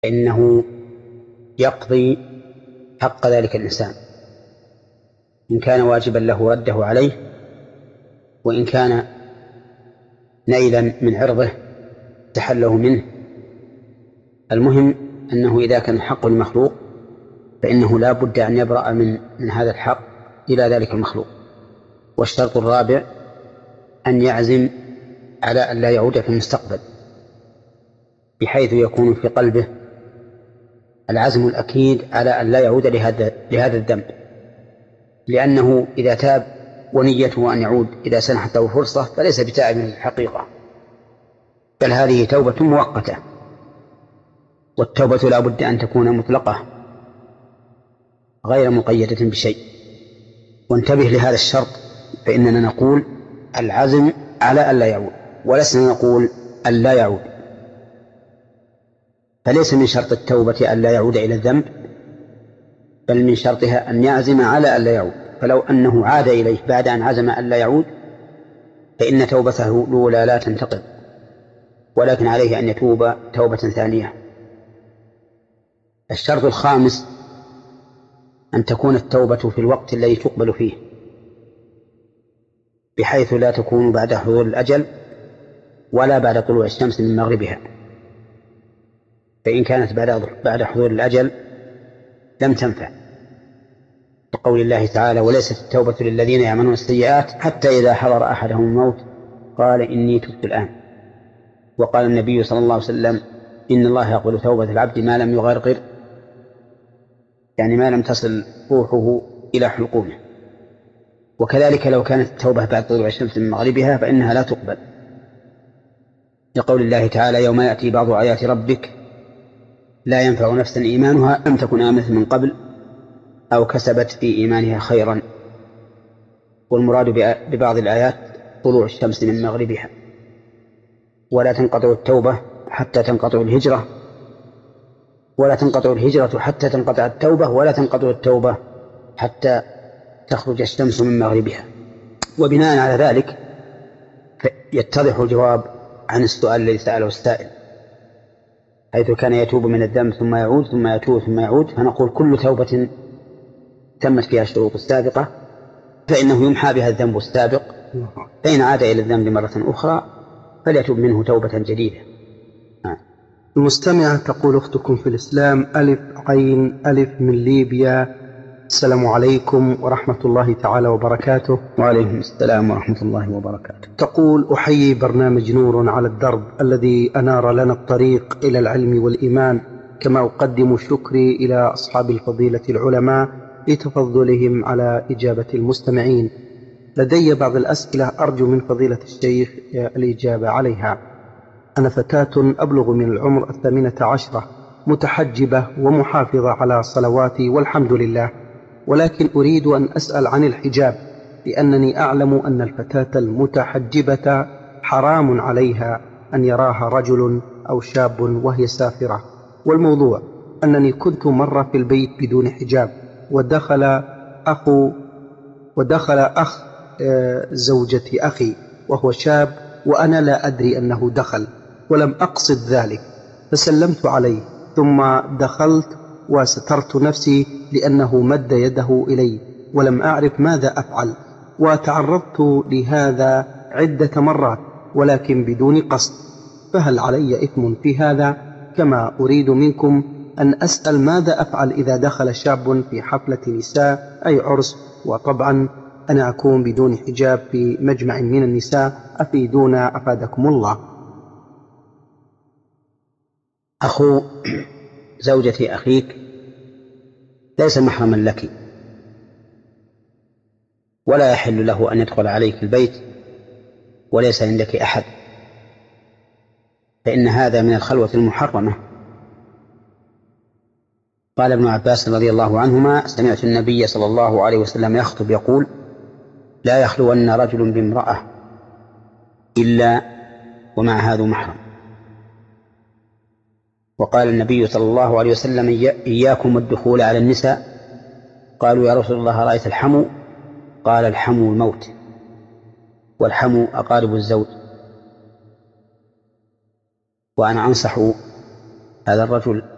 فإنه يقضي حق ذلك الإنسان، إن كان واجبا له رده عليه، وإن كان نيلا من عرضه تحله منه. المهم أنه إذا كان الحق المخلوق فإنه لا بد أن يبرأ من هذا الحق إلى ذلك المخلوق. والشرط الرابع أن يعزم على أن لا يعود في المستقبل، بحيث يكون في قلبه العزم الأكيد على أن لا يعود لهذا الذنب، لأنه إذا تاب ونيته أن يعود إذا سنحت له فرصة فليس بتائب من الحقيقة، بل هذه توبة مؤقتة. والتوبة لا بد أن تكون مطلقة غير مقيدة بشيء. وانتبه لهذا الشرط، فإننا نقول العزم على أن لا يعود، ولسنا نقول أن لا يعود. فليس من شرط التوبة أن لا يعود إلى الذنب، بل من شرطها أن يعزم على أن لا يعود. فلو أنه عاد إليه بعد أن عزم أن لا يعود فإن توبته الأولى لا تنتقض، ولكن عليه أن يتوب توبة ثانية. الشرط الخامس أن تكون التوبة في الوقت الذي تقبل فيه، بحيث لا تكون بعد حضور الأجل ولا بعد طلوع الشمس من مغربها. فإن كانت بعد حضور الأجل لم تنفع، بقول الله تعالى: وليست التوبة للذين يعملون السيئات حتى إذا حضر أحدهم الموت قال إني تبت الآن. وقال النبي صلى الله عليه وسلم: إن الله يقبل توبة العبد ما لم يغرغر، يعني ما لم تصل روحه إلى حلقومه. وكذلك لو كانت التوبة بعد طلوع الشمس من مغربها فإنها لا تقبل، لقول الله تعالى: يوم يأتي بعض آيات ربك لا ينفع نفسا إيمانها لم تكن آمنت من قبل أو كسبت في إيمانها خيرا. والمراد ببعض الآيات طلوع الشمس من مغربها. ولا تنقطع التوبة حتى تنقطع الهجرة، ولا تنقطع الهجرة حتى تنقطع التوبة، ولا تنقطع التوبة حتى تخرج الشمس من مغربها. وبناء على ذلك يتضح الجواب عن السؤال الذي سأله السائل، حيث كان يتوب من الذنب ثم يعود ثم يتوب ثم يعود. فنقول كل توبة تمت فيها الشروط السابقة فإنه يمحى بها الذنب السابق، فإن عاد إلى الذنب مرة أخرى فليتوب منه توبة جديدة. المستمعة تقول: أختكم في الإسلام ألف عين ألف من ليبيا، السلام عليكم ورحمة الله تعالى وبركاته. وعليكم السلام ورحمة الله وبركاته. تقول: أحيي برنامج نور على الدرب الذي أنار لنا الطريق إلى العلم والإيمان، كما أقدم شكري إلى أصحاب الفضيلة العلماء لتفضلهم على إجابة المستمعين. لدي بعض الأسئلة أرجو من فضيلة الشيخ الإجابة عليها. أنا فتاة أبلغ من العمر 18، متحجبة ومحافظة على صلواتي والحمد لله، ولكن أريد أن أسأل عن الحجاب، لأنني أعلم أن الفتاة المتحجبة حرام عليها أن يراها رجل أو شاب وهي سافرة. والموضوع أنني كنت مرة في البيت بدون حجاب، ودخل أخ زوجة أخي وهو شاب، وأنا لا أدري أنه دخل ولم أقصد ذلك، فسلمت عليه ثم دخلت وسترت نفسي لأنه مد يده إلي ولم أعرف ماذا أفعل، وتعرضت لهذا عدة مرات ولكن بدون قصد، فهل علي إثم في هذا؟ كما أريد منكم أن أسأل ماذا أفعل إذا دخل شاب في حفلة نساء أي عرس، وطبعا أنا أكون بدون حجاب في مجمع من النساء، أفيدونا أفادكم الله. أخو زوجة أخيك ليس محرما لك، ولا يحل له أن يدخل عليك البيت وليس عندك أحد، فإن هذا من الخلوة المحرمة. قال ابن عباس رضي الله عنهما: سمعت النبي صلى الله عليه وسلم يخطب يقول: لا يخلون رجل بامرأة إلا ومع ذو محرم. وقال النبي صلى الله عليه وسلم: إياكم الدخول على النساء. قالوا: يا رسول الله رأيت الحمو؟ قال: الحمو الموت، والحمو أقارب الزوج. وأنا أنصح هذا الرجل